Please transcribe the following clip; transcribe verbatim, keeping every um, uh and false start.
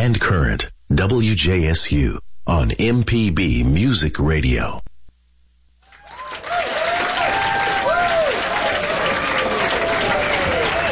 and current. W J S U on M P B Music Radio.